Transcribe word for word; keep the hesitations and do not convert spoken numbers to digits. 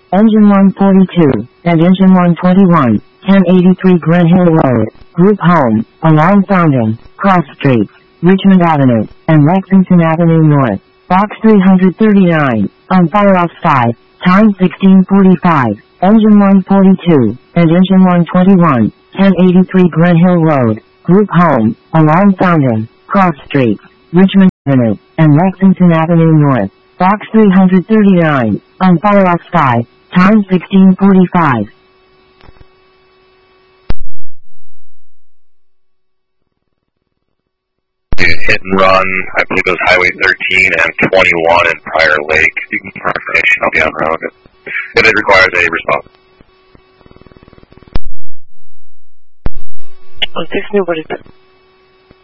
Engine one forty-two, and Engine one twenty-one, ten eighty-three Glen Hill Road, Group Home, along Fountain, Cross Streets, Richmond Avenue, and Lexington Avenue North. Box three thirty-nine, on fire off five, time sixteen forty-five, Engine one forty-two, and Engine one twenty-one, ten eighty-three Glen Hill Road, Group Home, along Fountain, Cross Streets, Richmond Avenue, and Lexington Avenue North. Box three thirty-nine, on fire off five, time sixteen forty-five. Hit and run, I believe it was Highway thirteen and twenty-one in Prior Lake. You can get more information, I'll be on the road if it requires a response. Oh, six new, what is it?